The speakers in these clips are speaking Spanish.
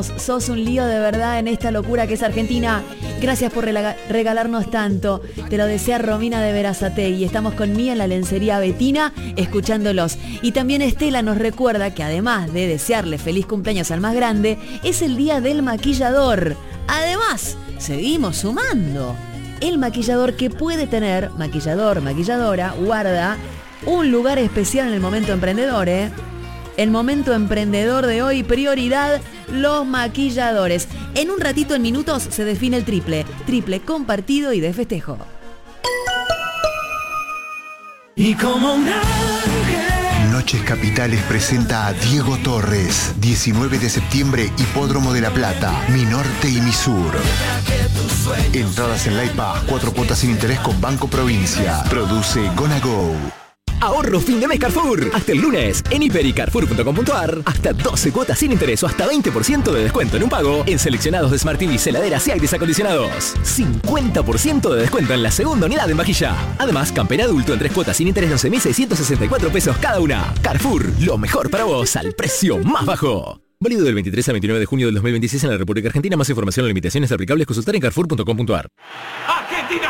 Sos un lío de verdad en esta locura que es Argentina. Gracias por regalarnos tanto. Te lo desea Romina de Berazategui. Estamos con Mía en la lencería Betina escuchándolos. Y también Estela nos recuerda que además de desearle feliz cumpleaños al más grande, es el día del maquillador. Además, seguimos sumando. El maquillador que puede tener, maquillador, maquilladora, guarda un lugar especial en el momento emprendedor, El momento emprendedor de hoy, prioridad, los maquilladores. En un ratito, en minutos, se define el triple compartido y de festejo. Y como un ángel. Noches Capitales presenta a Diego Torres. 19 de septiembre, Hipódromo de La Plata, Mi Norte y Mi Sur. Entradas en Laipa, 4 cuotas sin interés con Banco Provincia. Produce Gonna Go. Ahorro fin de mes Carrefour. Hasta el lunes, en hiper y carrefour.com.ar, hasta 12 cuotas sin interés o hasta 20% de descuento en un pago en seleccionados de Smart TVs, heladeras y aires acondicionados. 50% de descuento en la segunda unidad en vajilla. Además, campera adulto en 3 cuotas sin interés, 11.664 pesos cada una. Carrefour, lo mejor para vos al precio más bajo. Válido del 23 al 29 de junio del 2026 en la República Argentina. Más información o limitaciones aplicables consultar en carrefour.com.ar. ¡Argentina!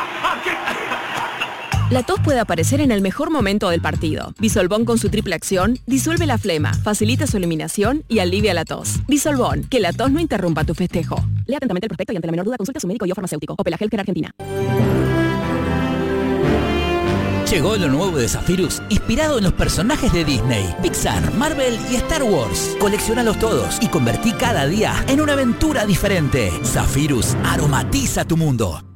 La tos puede aparecer en el mejor momento del partido. Bisolbón con su triple acción disuelve la flema, facilita su eliminación y alivia la tos. Bisolbón, que la tos no interrumpa tu festejo. Lea atentamente el prospecto y ante la menor duda consulta a su médico y o farmacéutico. Opel Healthcare Argentina. Llegó lo nuevo de Zephyrus, inspirado en los personajes de Disney, Pixar, Marvel y Star Wars. Colecciónalos todos y convertí cada día en una aventura diferente. Zephyrus aromatiza tu mundo.